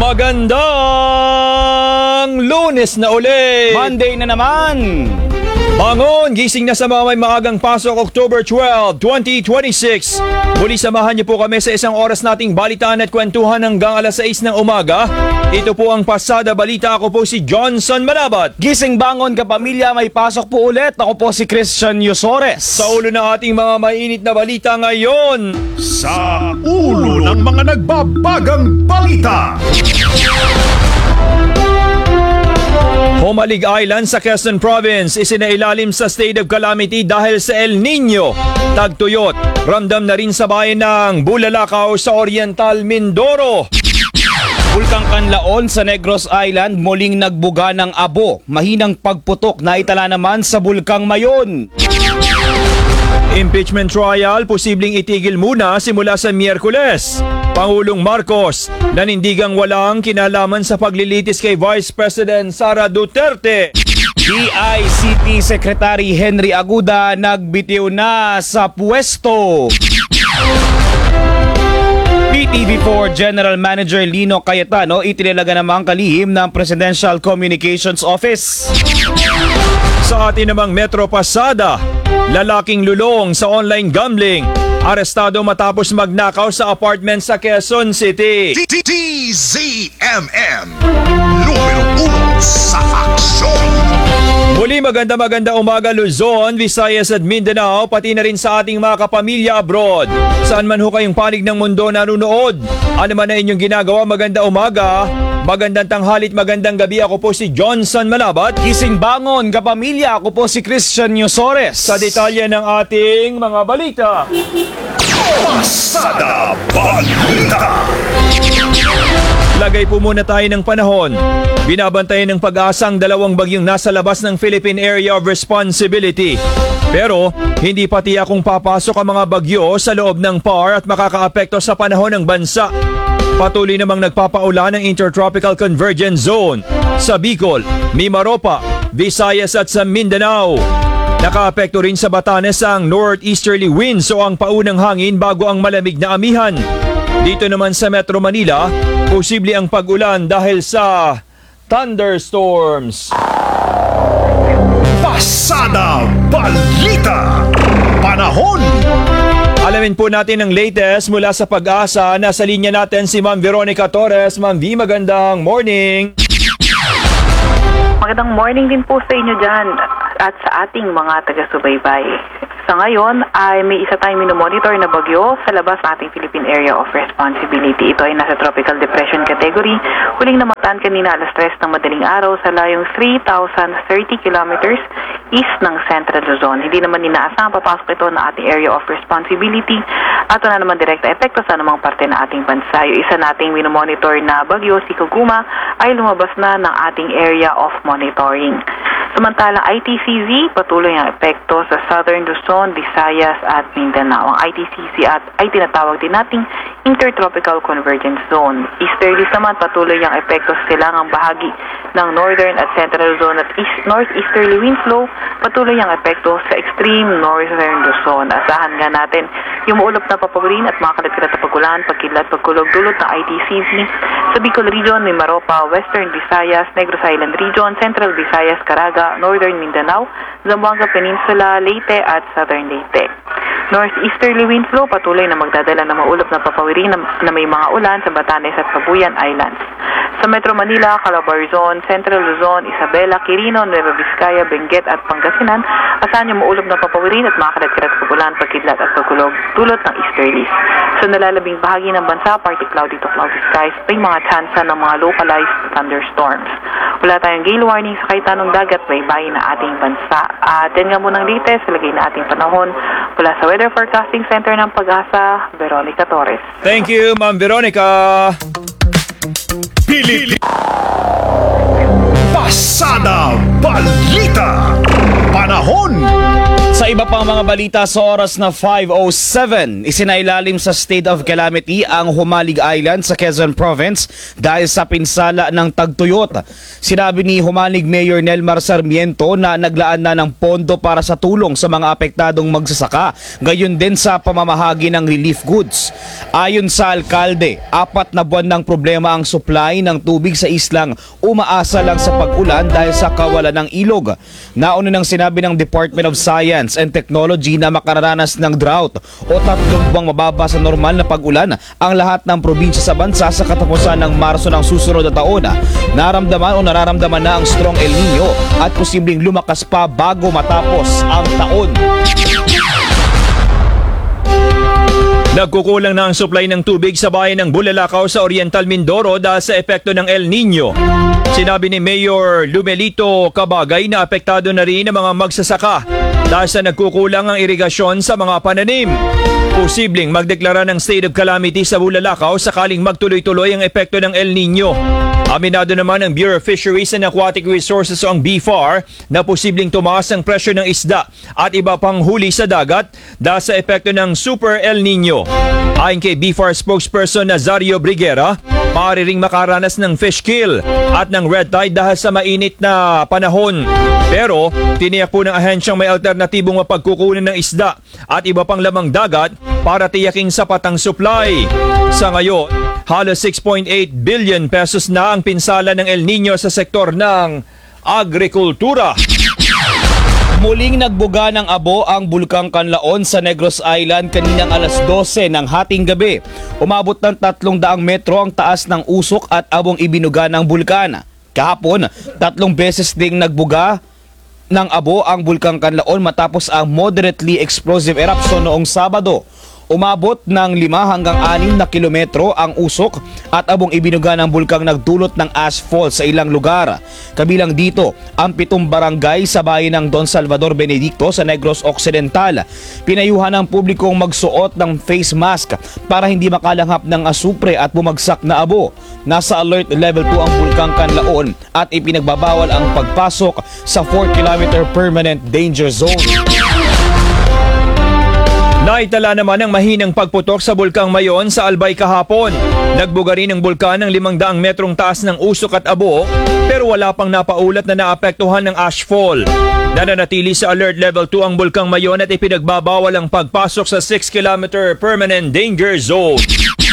Magandang Lunes na uli! Monday na naman! Bangon! Gising na sa mga may maagang pasok October 12, 2026. Muli samahan niyo po kami sa isang oras nating balitaan at kwentuhan hanggang alas 6 ng umaga. Ito po ang Pasada Balita. Ako po si Johnson Manabat. Gising bangon kapamilya, may pasok po ulit. Ako po si Christian Yusores. Sa ulo na ating mga mainit na balita ngayon. Sa ulo ng mga nagbabagang balita. Homalig Island sa Quezon Province isinailalim sa state of calamity dahil sa El Nino. Tagtuyot, ramdam na rin sa bayan ng Bulalakaw sa Oriental Mindoro. Bulkang Kanlaon sa Negros Island muling nagbuga ng abo. Mahinang pagputok na itala naman sa Bulkang Mayon. Impeachment trial posibleng itigil muna simula sa Miyerkules. Pangulong Marcos nanindigang walang kinalaman sa paglilitis kay Vice President Sara Duterte. DICT Secretary Henry Aguda nagbitiw na sa pwesto. PTV4 General Manager Lino Cayetano itinilaga namang kalihim ng Presidential Communications Office. Sa atin namang Metro Pasada, lalaking lulong sa online gambling. Arestado matapos magnakaw sa apartment sa Quezon City. DZMM Numero 1 sa aksyon. Muli maganda umaga Luzon, Visayas at Mindanao, pati na rin sa ating mga kapamilya abroad. Saan man ho kayong panig ng mundo nanunood. Ano man na inyong ginagawa, maganda umaga, magandang tanghalit, magandang gabi. Ako po si Johnson Manabat. Gising bangon kapamilya, ako po si Christian Yusores. Sa detalye ng ating mga balita. Pasada Balita. Lagay po muna tayo ng panahon. Binabantayan ng pag-asang dalawang bagyong nasa labas ng Philippine Area of Responsibility. Pero hindi pa tiyakong papasok ang mga bagyo sa loob ng PAR at makakaapekto sa panahon ng bansa. Patuloy namang nagpapaulan ng Intertropical Convergence Zone sa Bicol, Mimaropa, Visayas at sa Mindanao. Nakaapekto rin sa Batanes ang northeasterly winds o ang paunang hangin bago ang malamig na amihan. Dito naman sa Metro Manila, posible ang pag-ulan dahil sa thunderstorms. Pasada Balita. Panahon. Alamin po natin ang latest mula sa Pag-asa. Nasa linya natin si Ma'am Veronica Torres. Ma'am V, magandang morning. Magandang morning din po sa inyo dyan at sa ating mga taga-subaybay. Sa ngayon ay may isa tayong minomonitor na bagyo sa labas ng ating Philippine Area of Responsibility. Ito ay nasa Tropical Depression category. Huling namataan kanina alas 3 ng madaling araw sa layong 3,030 kilometers east ng Central Luzon. Hindi naman inaasang papasok ito ng ating Area of Responsibility at wala naman direkta epekto sa anumang parte ng ating bansa. Yung isa nating minomonitor na bagyo, si Koguma, ay lumabas na ng ating Area of Monitoring. Samantalang ITCZ, patuloy ang epekto sa Southern Luzon, Visayas at Mindanao. Ang ITCZ ay tinatawag din nating Intertropical Convergence Zone. Easterlies naman, patuloy ang epekto sa silangang bahagi ng Northern at Central Luzon at Northeasterly wind flow, patuloy ang epekto sa extreme Northern Luzon. Asahan nga natin yung maulap na papagurin at mga kalagkirat na pagulan, pagkidlat, pagkulog, dulot ng ITCZ sa Bicol Region, Mimaropa, Western Visayas, Negros Island Region, Central Visayas, Caraga, Northern Mindanao, Zamboanga Peninsula, Leyte at Southern Leyte. Northeasterly wind flow patuloy na magdadala ng maulap na papawirin na may mga ulan sa Batanes at Cabuyan Islands. Sa Metro Manila, Calabarzon, Central Luzon, Isabela, Quirino, Nueva Vizcaya, Benguet at Pangasinan, asahan yung maulap na papawirin at mga kalagkirat na pagulan, pagkidlat at pagkulog dulot ng easterlies. Sa nalalabing bahagi ng bansa, partly cloudy to cloudy skies, may mga tsansa ng mga localized thunderstorms. Wala tayong gale warning sa kahit anong dagat baybayin na ating bansa. At yan nga munang latest, lagay na ating panahon mula sa Weather Forecasting Center ng Pag-asa, Veronica Torres. Thank you, Ma'am Veronica. Pili. Pasada Balita. Panahon. Sa Sa iba pang mga balita sa oras na 5:07, isinailalim sa state of calamity ang Humalig Island sa Quezon Province dahil sa pinsala ng tagtuyot. Sinabi ni Humalig Mayor Nelmar Sarmiento na naglaan na ng pondo para sa tulong sa mga apektadong magsasaka, gayon din sa pamamahagi ng relief goods. Ayon sa alkalde, 4 na buwan ng problema ang supply ng tubig sa islang umaasa lang sa pag-ulan dahil sa kawalan ng ilog. Nauna nang sinabi ng Department of Science and Technology na makararanas ng drought o 3 buwang mababa sa normal na pag-ulan ang lahat ng probinsya sa bansa sa katapusan ng Marso ng susunod na taon. Nararamdaman na ang strong El Nino at posibleng lumakas pa bago matapos ang taon. Nagkukulang na ang supply ng tubig sa bayan ng Bulalakaw sa Oriental Mindoro dahil sa epekto ng El Nino. Sinabi ni Mayor Lumelito Cabagay na apektado na rin ang mga magsasaka dahil sa nagkukulang ang irigasyon sa mga pananim. Posibleng magdeklara ng state of calamity sa Bulalakaw sakaling magtuloy-tuloy ang epekto ng El Nino. Aminado naman ng Bureau of Fisheries and Aquatic Resources o ang BFAR na posibleng tumaas ang presyo ng isda at iba pang huli sa dagat dahil sa epekto ng Super El Nino. Ayon kay BFAR spokesperson Nazario Briguera, maaari ring makaranas ng fish kill at ng red tide dahil sa mainit na panahon. Pero tiniyak po ng ahensyang may alternatibong mapagkukunan ng isda at iba pang lamang dagat para tiyaking sapat ang supply. Sa ngayon, halos 6.8 billion pesos na ang pinsala ng El Nino sa sektor ng agrikultura. Muling nagbuga ng abo ang Bulkang Kanlaon sa Negros Island kaninang alas 12 ng hating gabi. Umabot ng 300 metro ang taas ng usok at abong ibinuga ng bulkan. Kahapon, 3 beses ding nagbuga ng abo ang Bulkang Kanlaon matapos ang moderately explosive eruption noong Sabado. Umabot ng 5 hanggang 6 na kilometro ang usok at abong ibinuga ng bulkang nagdulot ng ash fall sa ilang lugar. Kabilang dito ang 7 barangay sa bayan ng Don Salvador Benedicto sa Negros Occidental. Pinayuhan ng publikong magsuot ng face mask para hindi makalanghap ng asupre at bumagsak na abo. Nasa alert level 2 ang Bulkang Kanlaon at ipinagbabawal ang pagpasok sa 4-kilometer permanent danger zone. Naitala naman ang mahinang pagputok sa Bulkang Mayon sa Albay kahapon. Nagbuga rin ang bulkan ng 500 metrong taas ng usok at abo pero wala pang napaulat na naapektuhan ng ashfall. Nananatili sa alert level 2 ang Bulkang Mayon at ipinagbabawal ang pagpasok sa 6-kilometer permanent danger zone.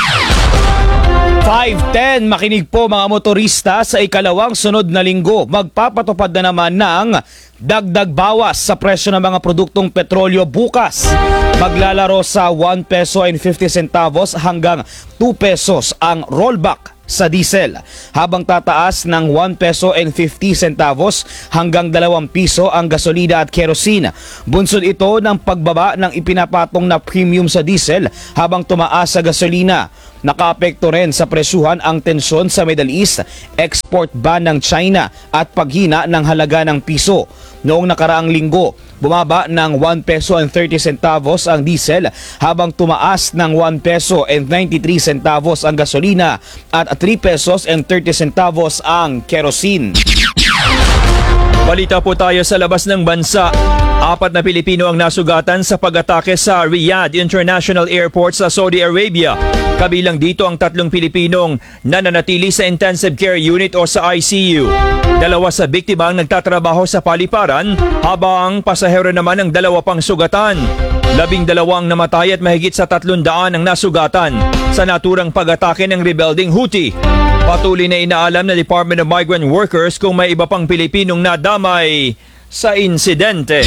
5:10, makinig po mga motorista, sa ikalawang sunod na linggo, magpapatupad na naman ng dagdag bawas sa presyo ng mga produktong petrolyo bukas. Maglalaro sa 1 peso and 50 centavos hanggang 2 pesos ang rollback sa diesel, habang tataas ng 1 peso and 50 centavos hanggang 2 piso ang gasolina at kerosene. Bunsod ito ng pagbaba ng ipinapatong na premium sa diesel habang tumaas sa gasolina. Nakaapekto rin sa presyuhan ang tensyon sa Middle East, export ban ng China at paghina ng halaga ng piso. Noong nakaraang linggo, bumaba ng 1 peso and 30 centavos ang diesel habang tumaas ng 1 peso and 93 centavos ang gasolina at 3 pesos and 30 centavos ang kerosene. Balita po tayo sa labas ng bansa. 4 na Pilipino ang nasugatan sa pag-atake sa Riyadh International Airport sa Saudi Arabia. Kabilang dito ang 3 Pilipinong nananatili sa intensive care unit o sa ICU. 2 sa biktima ang nagtatrabaho sa paliparan habang pasahero naman ang 2 pang sugatan. 12 ang namatay at mahigit sa 300 ang nasugatan sa naturang pag-atake ng rebelding Houthi. Patuloy na inaalam na Department of Migrant Workers kung may iba pang Pilipinong nadamay sa insidente.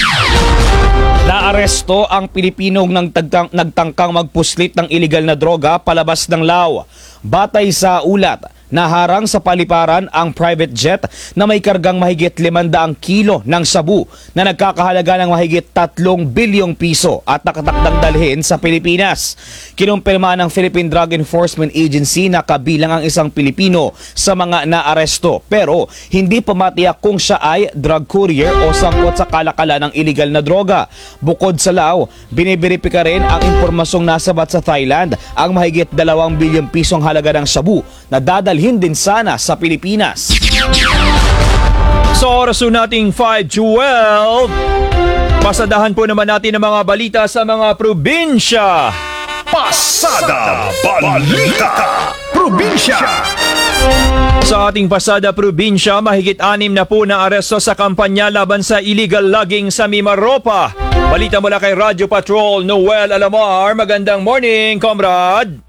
Naaresto ang Pilipinong nagtangkang magpuslit ng iligal na droga palabas ng Lao. Batay sa ulat, naharang sa paliparan ang private jet na may kargang mahigit 500 kilo ng sabu na nagkakahalaga ng mahigit 3 bilyong piso at nakatakdang dalhin sa Pilipinas. Kinumpirma ng Philippine Drug Enforcement Agency na kabilang ang isang Pilipino sa mga naaresto pero hindi pa matiyak kung siya ay drug courier o sangkot sa kalakalan ng iligal na droga. Bukod sa Lao, biniberipika rin ang impormasyong nasabat sa Thailand ang mahigit 2 bilyong pisong halaga ng sabu na dadalhin din sana sa Pilipinas. Sa oras nating 5:12, Pasadahan po naman natin ang mga balita sa mga probinsya. Pasada Balita Probinsya. Sa ating pasada probinsya, mahigit 6 na po na aresto sa kampanya laban sa illegal logging sa Mimaropa. Balita mula kay Radyo Patrol, Noel Alamar. Magandang morning, comrade!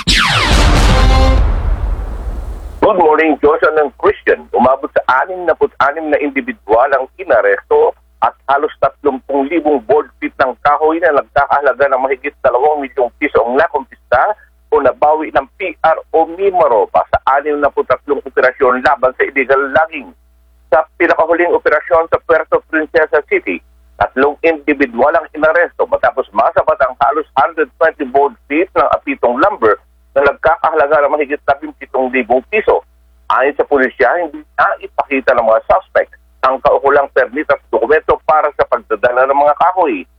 Good morning, Joshua ng Christian. Umabot sa 66 na individual ang inaresto at halos 30,000 board feet ng kahoy na nagkakahalaga ng mahigit 2 milyong piso ang nakumpista o nabawi ng PRO Mimaropa sa 63 operasyon laban sa illegal logging. Sa pinakahuling operasyon sa Puerto Princesa City, 3 individual ang inaresto matapos masabat ang halos 120 board feet ng apitong lumber na nagkakahalaga ng mahigit 17,000 piso. Ayon sa pulisya, hindi na ipakita ng mga suspect ang kaukulang permit at dokumento para sa pagdadala ng mga kahoy.